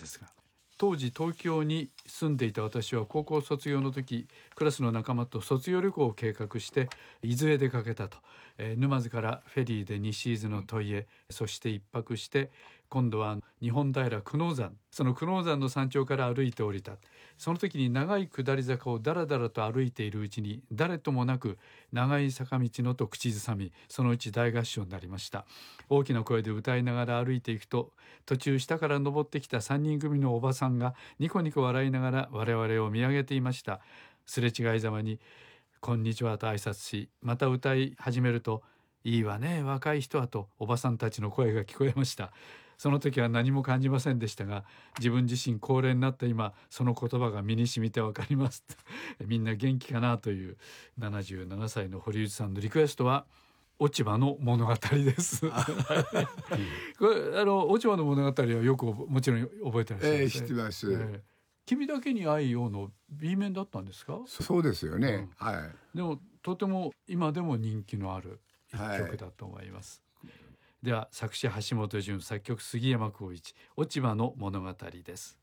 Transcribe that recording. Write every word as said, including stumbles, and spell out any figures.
ですが、当時東京に住んでいた私は高校卒業の時、クラスの仲間と卒業旅行を計画して伊豆へ出かけたと、えー、沼津からフェリーで西伊豆の土井へ、そして一泊して今度は日本平久能山、その久能山の山頂から歩いて降りた。その時に長い下り坂をだらだらと歩いているうちに誰ともなく長い坂道のと口ずさみ、そのうち大合唱になりました。大きな声で歌いながら歩いていくと、途中下から登ってきたさんにん組のおばさんがニコニコ笑いながら我々を見上げていました。すれ違いざまにこんにちはと挨拶し、また歌い始めると、いいわね若い人はとおばさんたちの声が聞こえました。その時は何も感じませんでしたが、自分自身高齢になった今、その言葉が身に染みてわかりますみんな元気かなというななじゅうななさいの堀内さんのリクエストは落ち葉の物語ですこれあの落ち葉の物語はよくもちろん覚えてらっしゃるんです、ね、 えー、知ってます、えー、 君だけに愛をの B 面だったんですか？ そうですよね、 うん、 はい。 でもとても今でも人気のある一曲だと思います、はい。では作詞橋本淳、作曲杉山浩一、落ち葉の物語です。